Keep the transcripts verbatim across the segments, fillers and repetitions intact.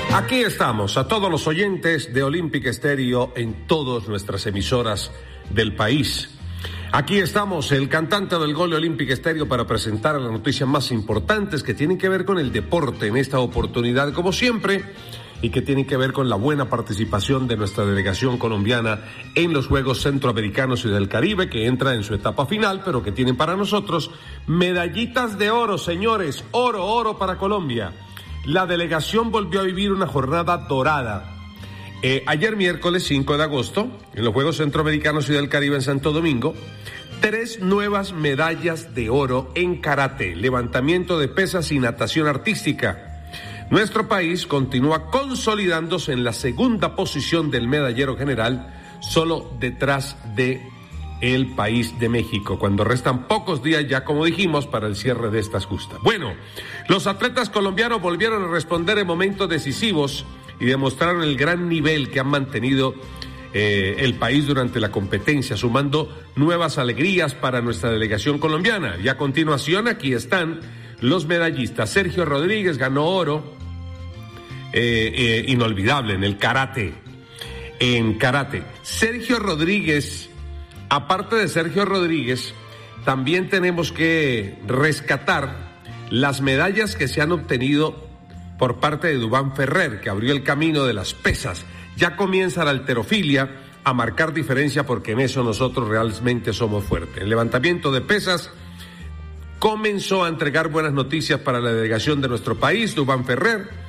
Aquí estamos, a todos los oyentes de Olympic Estéreo en todas nuestras emisoras del país. Aquí estamos, el cantante del gol de Olympic Estéreo, para presentar las noticias más importantes que tienen que ver con el deporte en esta oportunidad, como siempre, y que tienen que ver con la buena participación de nuestra delegación colombiana en los Juegos Centroamericanos y del Caribe, que entra en su etapa final, pero que tienen para nosotros medallitas de oro, señores, oro, oro para Colombia. La delegación volvió a vivir una jornada dorada. Eh, ayer miércoles cinco de agosto, en los Juegos Centroamericanos y del Caribe en Santo Domingo, tres nuevas medallas de oro en karate, levantamiento de pesas y natación artística. Nuestro país continúa consolidándose en la segunda posición del medallero general, solo detrás de el país de México, cuando restan pocos días ya, como dijimos, para el cierre de estas justas. Bueno, los atletas colombianos volvieron a responder en momentos decisivos y demostraron el gran nivel que han mantenido eh, el país durante la competencia, sumando nuevas alegrías para nuestra delegación colombiana. Y a continuación, aquí están los medallistas. Sergio Rodríguez ganó oro, eh, eh, inolvidable, en el karate. En karate. Sergio Rodríguez... Aparte de Sergio Rodríguez, también tenemos que rescatar las medallas que se han obtenido por parte de Duván Ferrer, que abrió el camino de las pesas. Ya comienza la halterofilia a marcar diferencia, porque en eso nosotros realmente somos fuertes. El levantamiento de pesas comenzó a entregar buenas noticias para la delegación de nuestro país. Duván Ferrer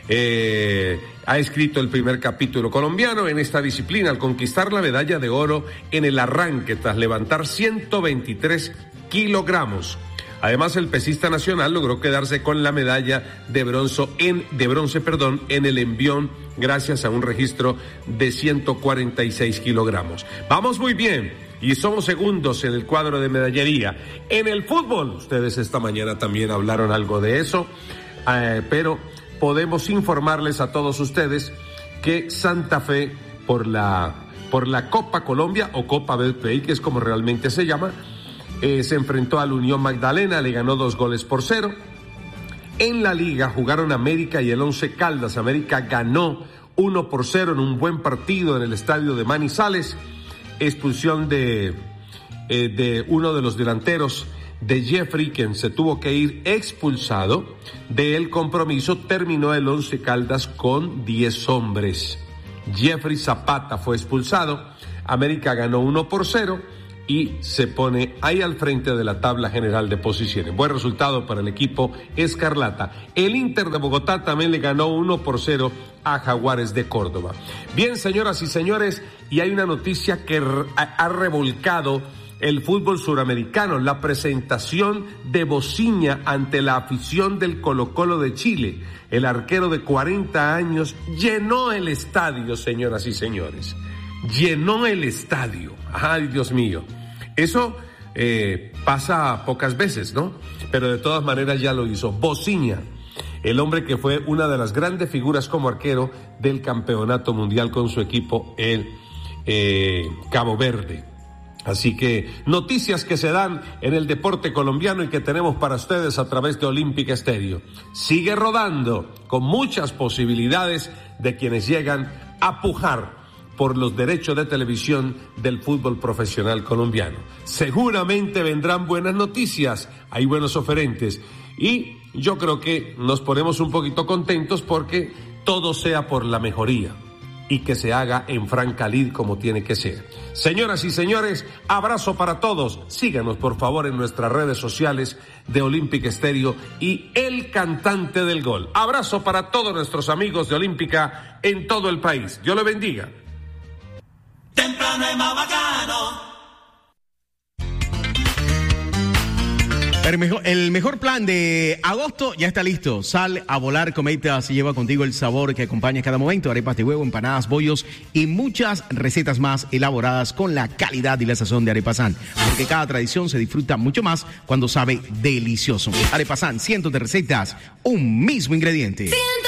Eh, ha escrito el primer capítulo colombiano en esta disciplina al conquistar la medalla de oro en el arranque tras levantar ciento veintitrés kilogramos. Además, el pesista nacional logró quedarse con la medalla de bronce en, de bronce, perdón, en el envión gracias a un registro de ciento cuarenta y seis kilogramos. Vamos muy bien y somos segundos en el cuadro de medallería. En el fútbol, ustedes esta mañana también hablaron algo de eso, eh, pero podemos informarles a todos ustedes que Santa Fe, por la, por la Copa Colombia o Copa Betplay, que es como realmente se llama, eh, se enfrentó al Unión Magdalena, le ganó dos goles por cero. En la liga jugaron América y el Once Caldas. América ganó uno por cero en un buen partido en el estadio de Manizales. Expulsión de, eh, de uno de los delanteros, de Jeffrey, quien se tuvo que ir expulsado del compromiso. Terminó el Once Caldas con diez hombres. Jeffrey Zapata fue expulsado. América ganó uno por cero y se pone ahí al frente de la tabla general de posiciones. Buen resultado para el equipo escarlata. El Inter de Bogotá también le ganó uno por cero a Jaguares de Córdoba. Bien, señoras y señores, y hay una noticia que ha revolcado el fútbol suramericano, la presentación de Bociña ante la afición del Colo-Colo de Chile. El arquero de cuarenta años llenó el estadio, señoras y señores. Llenó el estadio. Ay, Dios mío. Eso eh, pasa pocas veces, ¿no? Pero de todas maneras ya lo hizo. Bociña, el hombre que fue una de las grandes figuras como arquero del campeonato mundial con su equipo, el eh, Cabo Verde. Así que noticias que se dan en el deporte colombiano y que tenemos para ustedes a través de Olympic Estéreo. Sigue rodando con muchas posibilidades de quienes llegan a pujar por los derechos de televisión del fútbol profesional colombiano. Seguramente vendrán buenas noticias, hay buenos oferentes y yo creo que nos ponemos un poquito contentos porque todo sea por la mejoría y que se haga en franca lid como tiene que ser. Señoras y señores, abrazo para todos. Síganos por favor en nuestras redes sociales de Olympic Estéreo y El Cantante del Gol. Abrazo para todos nuestros amigos de Olímpica en todo el país. Dios le bendiga. Temprano es más bacano. El mejor, el mejor plan de agosto ya está listo. Sal a volar, Cometa se lleva contigo el sabor que acompaña cada momento. Arepas de huevo, empanadas, bollos y muchas recetas más elaboradas con la calidad y la sazón de Arepasan. Porque cada tradición se disfruta mucho más cuando sabe delicioso. Arepasan, cientos de recetas, un mismo ingrediente.